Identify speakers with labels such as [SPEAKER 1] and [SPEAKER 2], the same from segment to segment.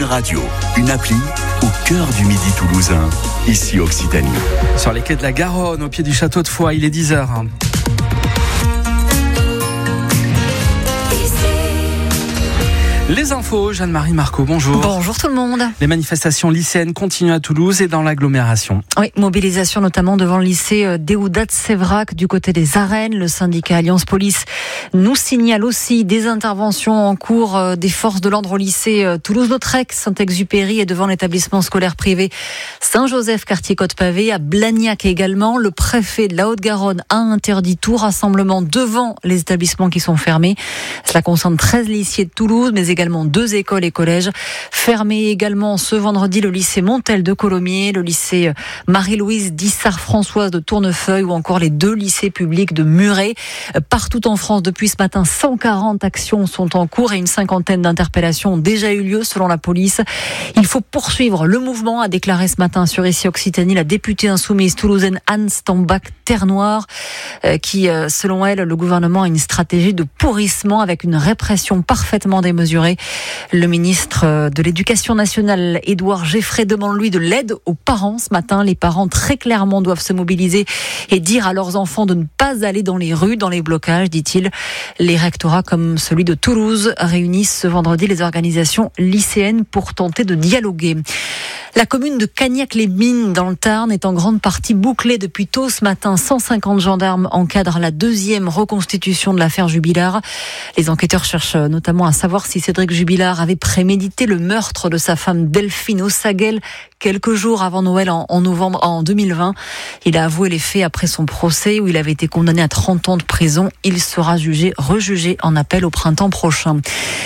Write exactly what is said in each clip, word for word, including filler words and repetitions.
[SPEAKER 1] Radio, une appli au cœur du midi toulousain, ici Occitanie.
[SPEAKER 2] Sur les quais de la Garonne, au pied du château de Foix, il est dix heures. Les infos, Jeanne-Marie Marco, bonjour.
[SPEAKER 3] Bonjour tout le monde.
[SPEAKER 2] Les manifestations lycéennes continuent à Toulouse et dans l'agglomération.
[SPEAKER 3] Oui, mobilisation notamment devant le lycée Déoudat de Sévrac du côté des Arènes. Le syndicat Alliance Police nous signale aussi des interventions en cours des forces de l'ordre au lycée Toulouse-Lautrec, Saint-Exupéry et devant l'établissement scolaire privé Saint-Joseph, quartier Côte-Pavée, à Blagnac également. Le préfet de la Haute-Garonne a interdit tout rassemblement devant les établissements qui sont fermés. Cela concerne treize lycées de Toulouse, mais également également deux écoles et collèges fermés. Également ce vendredi le lycée Montel de Colomiers, le lycée Marie-Louise Dissart-Françoise de Tournefeuille ou encore les deux lycées publics de Muret. Partout en France depuis ce matin, cent quarante actions sont en cours et une cinquantaine d'interpellations ont déjà eu lieu selon la police. Il faut poursuivre le mouvement, a déclaré ce matin sur Ici Occitanie la députée insoumise toulousaine Anne Stambach-Ternoir, qui selon elle, le gouvernement a une stratégie de pourrissement avec une répression parfaitement démesurée. Le ministre de l'Éducation nationale, Édouard Geffray, demande lui de l'aide aux parents ce matin. Les parents très clairement doivent se mobiliser et dire à leurs enfants de ne pas aller dans les rues, dans les blocages, dit-il. Les rectorats comme celui de Toulouse réunissent ce vendredi les organisations lycéennes pour tenter de dialoguer. La commune de Cagnac-les-Mines dans le Tarn est en grande partie bouclée depuis tôt ce matin. cent cinquante gendarmes encadrent la deuxième reconstitution de l'affaire Jubilard. Les enquêteurs cherchent notamment à savoir si Cédric Jubilard avait prémédité le meurtre de sa femme Delphine Ossaguel quelques jours avant Noël en, en novembre en deux mille vingt. Il a avoué les faits après son procès où il avait été condamné à trente ans de prison. Il sera jugé, rejugé en appel au printemps prochain.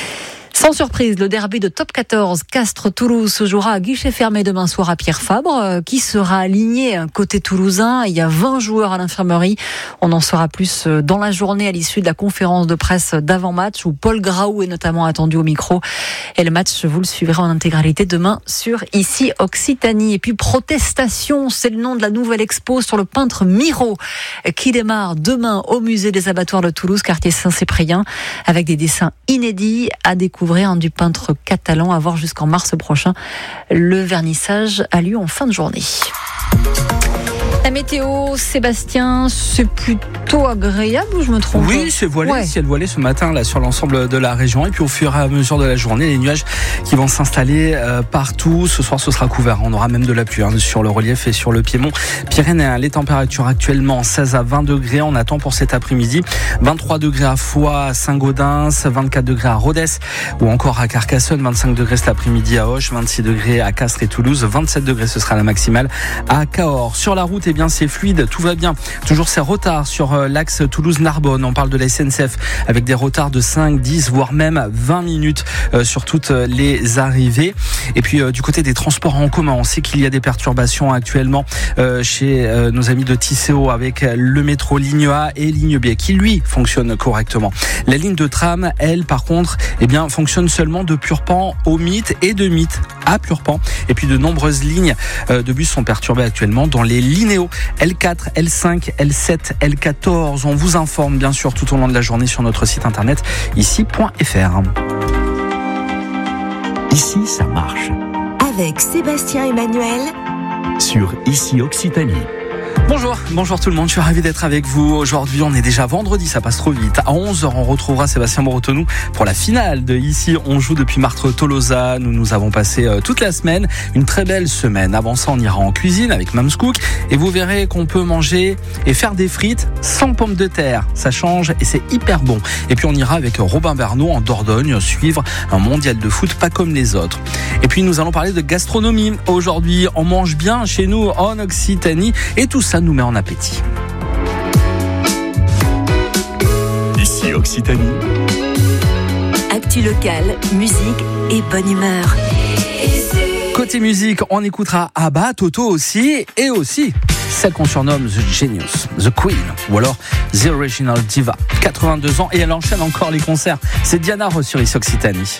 [SPEAKER 3] Sans surprise, le derby de top quatorze Castres-Toulouse se jouera à guichet fermé demain soir à Pierre Fabre, qui sera aligné côté toulousain. Il y a vingt joueurs à l'infirmerie. On en saura plus dans la journée à l'issue de la conférence de presse d'avant-match où Paul Graou est notamment attendu au micro. Et le match, vous le suivrez en intégralité demain sur Ici Occitanie. Et puis protestation, c'est le nom de la nouvelle expo sur le peintre Miro qui démarre demain au musée des abattoirs de Toulouse, quartier Saint-Cyprien, avec des dessins inédits à découvrir. Un du peintre catalan à voir jusqu'en mars prochain. Le vernissage a lieu en fin de journée. La météo, Sébastien, c'est plutôt agréable ou je me trompe?
[SPEAKER 2] Oui, c'est voilé,
[SPEAKER 3] ouais.
[SPEAKER 2] ciel voilé ce matin là sur l'ensemble de la région. Et puis au fur et à mesure de la journée, les nuages qui vont s'installer euh, partout. Ce soir, ce sera couvert. On aura même de la pluie hein, sur le relief et sur le piémont pyrénéen. Les températures actuellement seize à vingt degrés. On attend pour cet après-midi vingt-trois degrés à Foix, à Saint-Gaudens, vingt-quatre degrés à Rodez ou encore à Carcassonne, vingt-cinq degrés cet après-midi à Auch, vingt-six degrés à Castres et Toulouse, vingt-sept degrés ce sera la maximale à Cahors. Sur la route, eh bien c'est fluide, tout va bien. Toujours ces retards sur l'axe Toulouse-Narbonne. On parle de la S N C F avec des retards de cinq, dix, voire même vingt minutes sur toutes les arrivées. Et puis du côté des transports en commun, on sait qu'il y a des perturbations actuellement chez nos amis de Tisséo avec le métro ligne A et ligne B qui lui fonctionne correctement. La ligne de tram, elle, par contre, eh bien, fonctionne seulement de Purpan au Mythe et de Mythe à Purpan. Et puis de nombreuses lignes de bus sont perturbées actuellement dans les linéaux L quatre, L cinq, L sept, L quatorze. On vous informe bien sûr tout au long de la journée sur notre site internet ici point f r.
[SPEAKER 1] Ici, ça marche.
[SPEAKER 4] Avec Sébastien Emmanuel
[SPEAKER 1] Sur Ici Occitanie.
[SPEAKER 2] Bonjour, bonjour tout le monde, je suis ravi d'être avec vous. Aujourd'hui, on est déjà vendredi, ça passe trop vite. À onze heures, on retrouvera Sébastien Bretonneau pour la finale de Ici, on joue depuis Martres-Tolosa. Nous nous avons passé toute la semaine, une très belle semaine. Avant ça, on ira en cuisine avec Mams Cook et vous verrez qu'on peut manger et faire des frites sans pommes de terre. Ça change et c'est hyper bon. Et puis on ira avec Robin Bernot en Dordogne suivre un mondial de foot pas comme les autres. Et puis nous allons parler de gastronomie. Aujourd'hui, on mange bien chez nous en Occitanie et tout ça nous met en appétit.
[SPEAKER 1] Ici Occitanie.
[SPEAKER 4] Actu locale, musique et bonne humeur.
[SPEAKER 2] Côté musique, on écoutera Abba, Toto aussi, et aussi celle qu'on surnomme The Genius, The Queen, ou alors The Original Diva. quatre-vingt-deux ans et elle enchaîne encore les concerts. C'est Diana Ross sur Ici Occitanie.